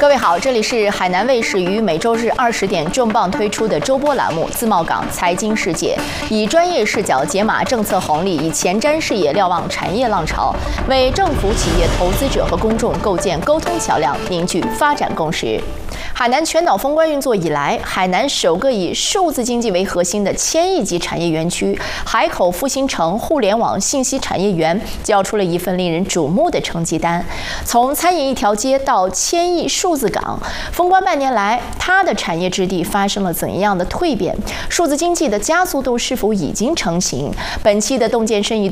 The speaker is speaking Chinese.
各位好，这里是海南卫视于每周日20点重磅推出的周播栏目《自贸港财经世界》，以专业视角解码政策红利，以前瞻视野瞭望产业浪潮，为政府、企业、投资者和公众构建沟通桥梁，凝聚发展共识。海南全岛封关运作以来，海南首个以数字经济为核心的1000亿级产业园区——海口复兴城互联网信息产业园，交出了一份令人瞩目的成绩单。从餐饮一条街到1000亿数字港，封关半年来，它的产业质地发生了怎样的蜕变？数字经济的加速度是否已经成型？本期的洞见深一